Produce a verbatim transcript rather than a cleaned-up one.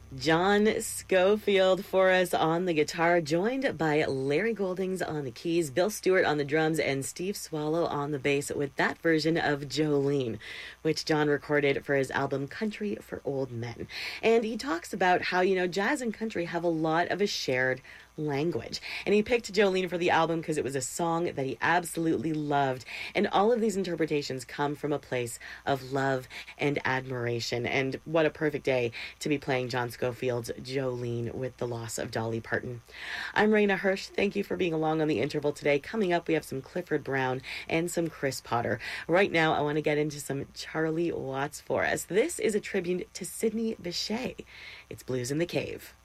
John Schofield for us on the guitar, joined by Larry Goldings on the keys, Bill Stewart on the drums, and Steve Swallow on the bass with that version of Jolene, which John recorded for his album Country for Old Men. And he talks about how, you know, jazz and country have a lot of a shared language. And he picked Jolene for the album because it was a song that he absolutely loved. And all of these interpretations come from a place of love and admiration. And what a perfect day to be playing John Scofield's Jolene with the loss of Dolly Parton. I'm Raina Hirsch. Thank you for being along on the interval today. Coming up, we have some Clifford Brown and some Chris Potter. Right now, I want to get into some Charlie Watts for us. This is a tribute to Sidney Bechet. It's Blues in the Cave.